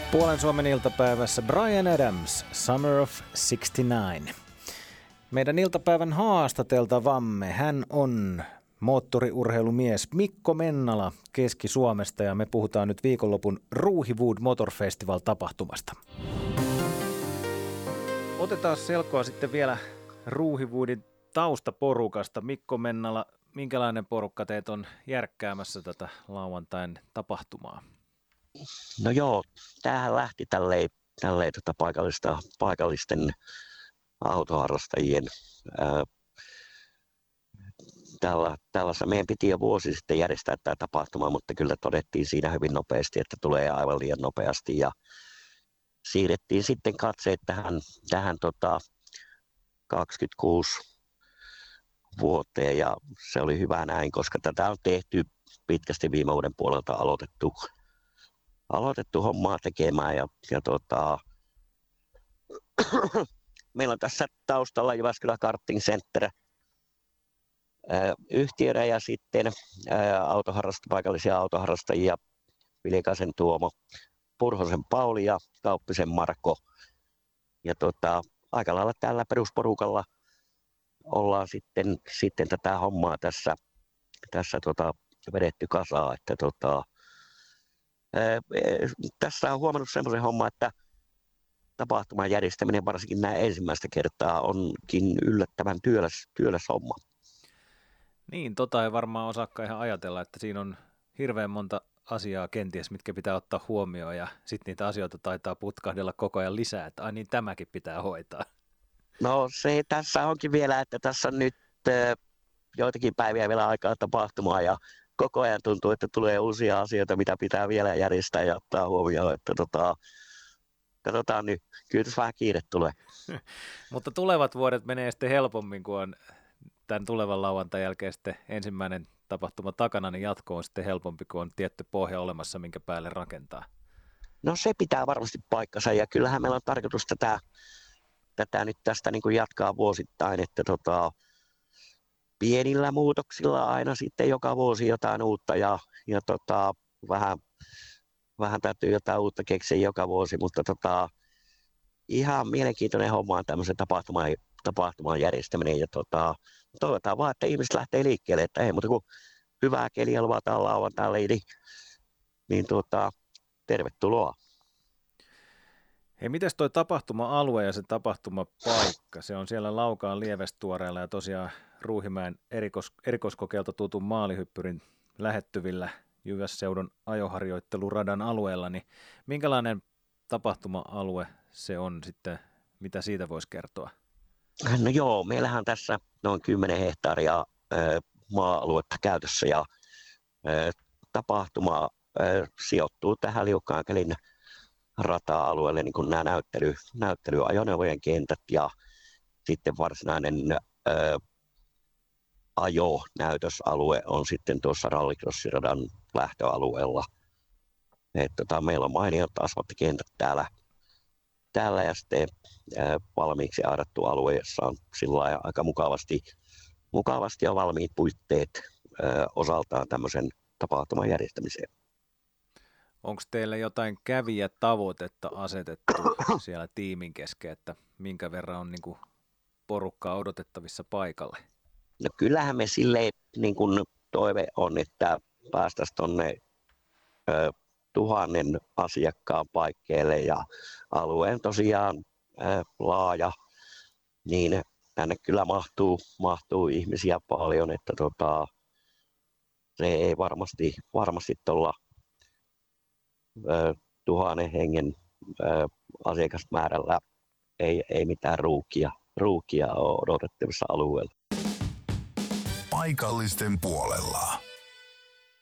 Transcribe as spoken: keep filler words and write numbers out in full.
Puolen Suomen iltapäivässä Bryan Adams, Summer of sixty-nine. Meidän iltapäivän haastateltavamme, hän on moottoriurheilumies Mikko Mennala Keski-Suomesta ja me puhutaan nyt viikonlopun Ruuhiwood Motor Festival-tapahtumasta. Otetaan selkoa sitten vielä Ruuhiwoodin taustaporukasta. Mikko Mennala, minkälainen porukka teet on järkkäämässä tätä lauantain tapahtumaa? No joo, tämähän lähti tälleen, tälleen tota paikallista, paikallisten autoharrastajien ää, tällä, tällaisessa. Meidän piti jo vuosi sitten järjestää tämä tapahtuma, mutta kyllä todettiin siinä hyvin nopeasti, että tulee aivan liian nopeasti ja siirrettiin sitten katseet tähän, tähän tota kaksikymmentäkuusi vuoteen ja se oli hyvä näin, koska tätä on tehty pitkästi viime vuoden puolelta aloitettu. aloitettu hommaa tekemään ja, ja tota, meillä on tässä taustalla Jyväskylän Karting Center ää, yhtiönä ja sitten ää, autoharrasta, paikallisia autoharrastajia Vilikaisen Tuomo, Purhosen Pauli ja Kauppisen Marko. Ja tota, aika lailla tällä perusporukalla ollaan sitten, sitten tätä hommaa tässä, tässä tota, vedetty kasaan, että tota, tässä on huomannut semmoisen homman, että tapahtuman järjestäminen varsinkin näin ensimmäistä kertaa onkin yllättävän työläs, työläs homma. Niin, tota ei varmaan osaakaan ihan ajatella, että siinä on hirveän monta asiaa kenties, mitkä pitää ottaa huomioon ja sitten niitä asioita taitaa putkahdella koko ajan lisää, että ai niin tämäkin pitää hoitaa. No se tässä onkin vielä, että tässä on nyt joitakin päiviä vielä aikaa tapahtumaa ja koko ajan tuntuu, että tulee uusia asioita, mitä pitää vielä järjestää ja ottaa huomioon, että tota, katsotaan nyt, kyllä tässä vähän kiire tulee. Mutta tulevat vuodet menee sitten helpommin, kun on tämän tulevan lauantain jälkeen sitten ensimmäinen tapahtuma takana, niin jatko on sitten helpompi, kun on tietty pohja olemassa, minkä päälle rakentaa. No se pitää varmasti paikkansa ja kyllähän meillä on tarkoitus tätä, tätä nyt tästä niin kuin jatkaa vuosittain, että tota, pienillä muutoksilla aina sitten joka vuosi jotain uutta ja, ja tota, vähän, vähän täytyy jotain uutta keksiä joka vuosi, mutta tota, ihan mielenkiintoinen homma on tämmöisen tapahtuman, tapahtuman järjestäminen ja tota, toivotaan vaan, että ihmiset lähtee liikkeelle, että ei muuta kuin hyvää keliä luvataan lauantaille, niin, niin tota, tervetuloa. Hei, mites toi tapahtuma-alue ja se tapahtumapaikka? Se on siellä Laukaan Lievestuoreella ja tosiaan Ruuhimäen erikois, erikoiskokeilta tutun maalihyppyrin lähettyvillä Jyvässeudun ajoharjoitteluradan alueella, niin minkälainen tapahtuma-alue se on sitten, mitä siitä voisi kertoa? No joo, meillähän on tässä noin kymmenen hehtaaria ö, maa-aluetta käytössä ja ö, tapahtuma ö, sijoittuu tähän Liukkaankelin rata-alueelle, niin kuin nämä näyttely, näyttelyajoneuvojen kentät ja sitten varsinainen ö, ajonäytösalue on sitten tuossa rallycrossiradan lähtöalueella. Et tota, meillä on mainiot asfalttikentät täällä, täällä ja sitten ö, valmiiksi aadattu alue, jossa on sillä aika mukavasti, mukavasti jo valmiit puitteet ö, osaltaan tämmöisen tapahtuman järjestämiseen. Onko teillä jotain kävijätavoitetta asetettu siellä tiimin kesken, että minkä verran on niin kuin porukkaa odotettavissa paikalle? No kyllähän me silleen niin kuin toive on, että päästäisiin tuonne tuhannen asiakkaan paikkeelle ja alueen tosiaan ö, laaja, niin tänne kyllä mahtuu, mahtuu ihmisiä paljon, että tota, se ei varmasti, varmasti tuolla tuhannen hengen ö, asiakasmäärällä ei, ei mitään ruuhkia, ruuhkia ole odotettavissa alueella. Paikallisten puolella.